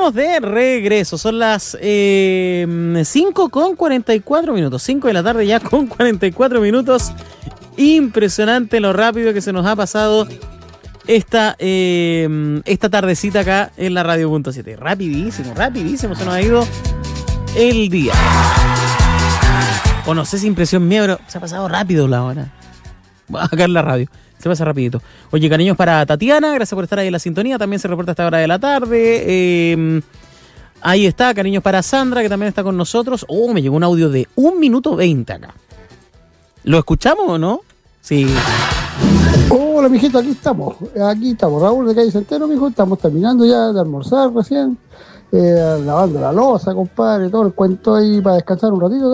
estamos de regreso. Son las 5 con 44 minutos. 5 de la tarde ya con 44 minutos. Impresionante lo rápido que se nos ha pasado esta tardecita acá en la Radio.7. Rapidísimo se nos ha ido el día. O no sé si impresión mía, pero se ha pasado rápido la hora. Voy a sacar la radio. Se pasa rapidito. Oye, cariños para Tatiana, gracias por estar ahí en la sintonía. También se reporta a esta hora de la tarde. Ahí está, cariños para Sandra, que también está con nosotros. Oh, me llegó un audio de 1 minuto 20 acá. ¿Lo escuchamos o no? Sí. Hola, mijito, aquí estamos, Raúl de Calle Centeno, mijo, estamos terminando ya de almorzar recién, lavando la loza, compadre, todo el cuento ahí para descansar un ratito.